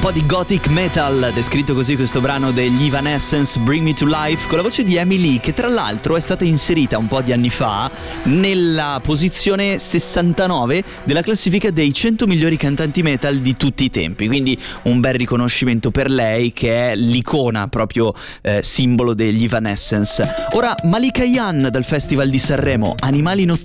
po' di gothic metal, descritto così questo brano degli Evanescence, Bring Me to Life, con la voce di Emily, che tra l'altro è stata inserita un po' di anni fa nella posizione 69 della classifica dei 100 migliori cantanti metal di tutti i tempi, quindi un bel riconoscimento per lei, che è l'icona proprio simbolo degli Evanescence. Ora Malika Yan dal Festival di Sanremo, Animali Notturni.